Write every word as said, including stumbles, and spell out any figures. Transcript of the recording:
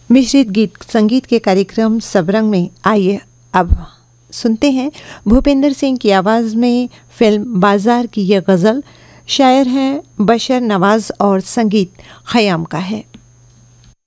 मिश्रित गीत संगीत के कार्यक्रम सबरंग में आइए अब सुनते हैं भूपेंद्र सिंह की आवाज़ में फिल्म बाजार की यह गज़ल। शायर हैं बशर नवाज़ और संगीत ख़याम का है।